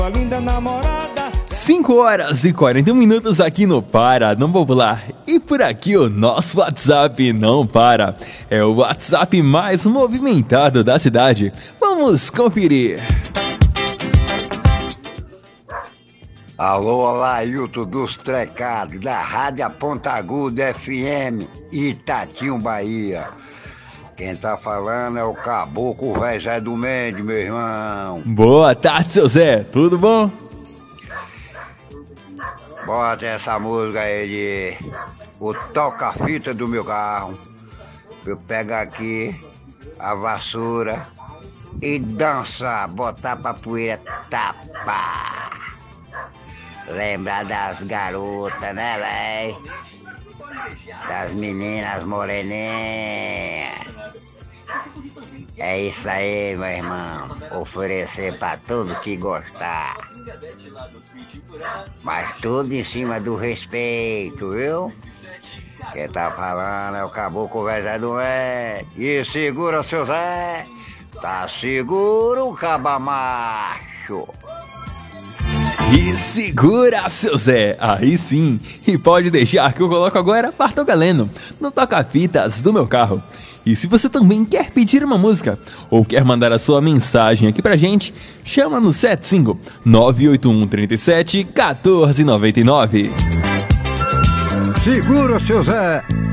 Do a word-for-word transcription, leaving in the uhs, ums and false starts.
Linda namorada. cinco horas e quarenta e um minutos aqui no Para Não Popular. E por aqui o nosso WhatsApp não para. É o WhatsApp mais movimentado da cidade. Vamos conferir. Alô, Alailton dos Trecados, da Rádio Ponta Aguda F M, Itatinho, Bahia. Quem tá falando é o Caboclo Velho Zé do Mendes, meu irmão. Boa tarde, seu Zé. Tudo bom? Bota essa música aí de o toca-fita do meu carro. Eu pego aqui a vassoura e dançar, botar pra poeira tapar. Lembrar das garotas, né, véi? Das meninas moreninhas. É isso aí, meu irmão. Oferecer pra tudo que gostar. Mas tudo em cima do respeito, viu? Quem tá falando é o Caboclo Velho Zé do Mendes. E segura, seu Zé. Tá seguro, caba macho. E segura, seu Zé, aí sim. E pode deixar que eu coloco agora Bartol Galeno no toca-fitas do meu carro. E se você também quer pedir uma música ou quer mandar a sua mensagem aqui pra gente, chama no sete cinco nove oito um três sete um quatro nove nove. Segura, seu Zé.